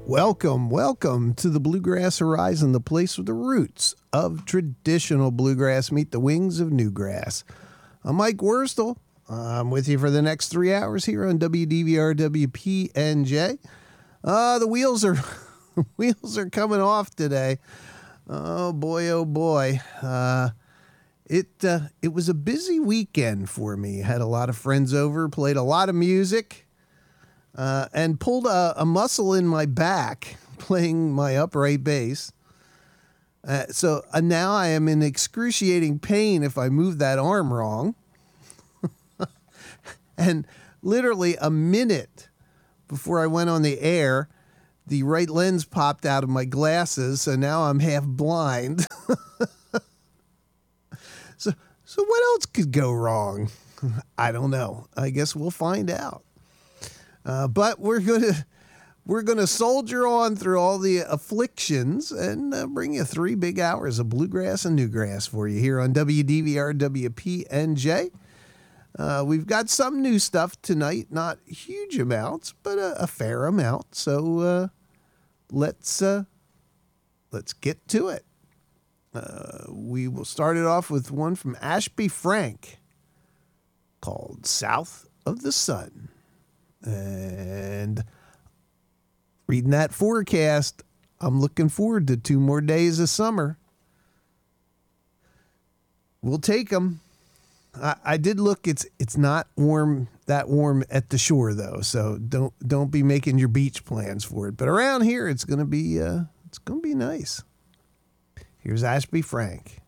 Welcome to the Bluegrass Horizon, the place where the roots of traditional bluegrass meet the wings of newgrass. I'm Mike Wurstel. I'm with you for the next 3 hours here on WDVR WPNJ. The wheels are coming off today. Oh boy. It was a busy weekend for me. Had a lot of friends over, played a lot of music. And pulled a muscle in my back playing my upright bass. So now I am in excruciating pain if I move that arm wrong. And literally a minute before I went on the air, the right lens popped out of my glasses, so now I'm half blind. So what else could go wrong? I don't know. I guess we'll find out. But we're gonna soldier on through all the afflictions and bring you 3 big hours of bluegrass and newgrass for you here on WDVR WPNJ. We've got some new stuff tonight, not huge amounts, but a fair amount. So let's get to it. We will start it off with one from Ashby Frank called "South of the Sun." And reading that forecast, I'm looking forward to 2 more days of summer. We'll take them. I did look. It's not that warm at the shore though, so don't be making your beach plans for it. But around here, it's gonna be nice. Here's Ashby Frank.